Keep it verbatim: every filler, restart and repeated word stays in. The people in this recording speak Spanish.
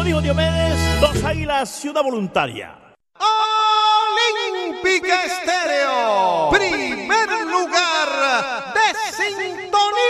como dijo Diomedes, dos águilas y una voluntaria. Olímpica Estéreo.